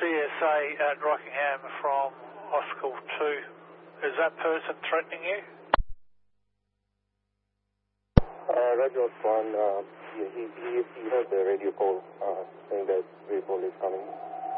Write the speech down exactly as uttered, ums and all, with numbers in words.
S A at Rockingham from Oscar two. Is that person threatening you? Uh, Roger one, uh, he, he, he heard the radio call uh, saying that vehicle is coming.